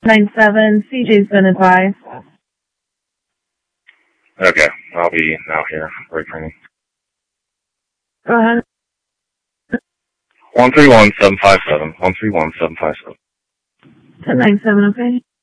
97, CJ's been advised. Okay, I'll be out here reprinting. Go ahead. 131757. 131757. 1097, okay?